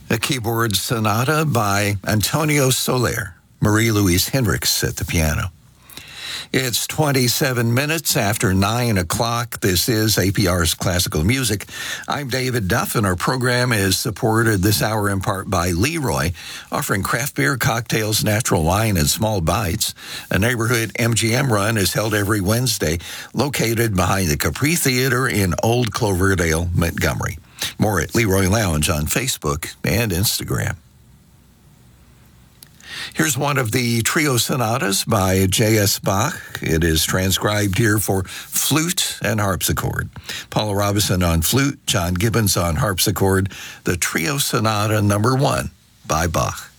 A keyboard sonata by Antonio Soler, Marie-Louise Hendricks at the piano. It's 27 minutes after 9 o'clock. This is APR's Classical Music. I'm David Duff, and our program is supported this hour in part by Leroy, offering craft beer, cocktails, natural wine, and small bites. A neighborhood MGM run is held every Wednesday, located behind the Capri Theater in Old Cloverdale, Montgomery. More at Leroy Lounge on Facebook and Instagram. Here's one of the trio sonatas by J.S. Bach. It is transcribed here for flute and harpsichord. Paula Robinson on flute, John Gibbons on harpsichord. The trio sonata number 1 by Bach.